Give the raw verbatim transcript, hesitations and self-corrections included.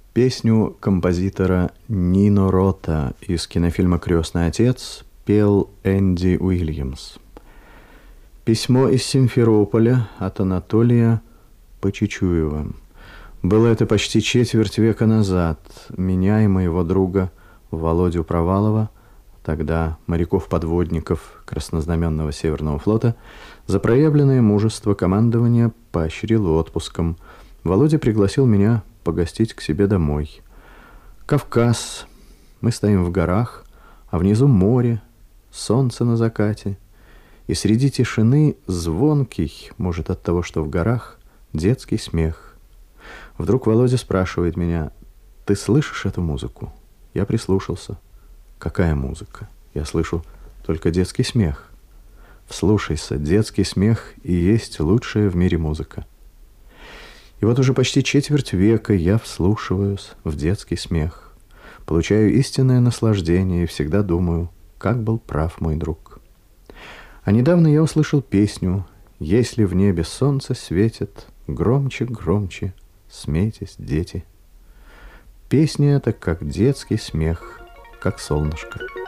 Песню композитора Нино Рота из кинофильма «Крестный отец» пел Энди Уильямс. Письмо из Симферополя от Анатолия Почечуева. Было это почти четверть века назад. Меня и моего друга Володю Провалова, тогда моряков-подводников Краснознаменного Северного флота, за проявленное мужество командования поощрил отпуском. Володя пригласил меня погостить к себе домой. Кавказ. Мы стоим в горах, а внизу море, солнце на закате. И среди тишины звонкий, может, от того, что в горах, детский смех. Вдруг Володя спрашивает меня: «Ты слышишь эту музыку?» Я прислушался. «Какая музыка?» Я слышу только детский смех. Вслушайся, детский смех и есть лучшая в мире музыка. И вот уже почти четверть века я вслушиваюсь в детский смех, получаю истинное наслаждение и всегда думаю, как был прав мой друг. А недавно я услышал песню «Если в небе солнце светит, громче, громче, смейтесь, дети». Песня эта как детский смех, как солнышко.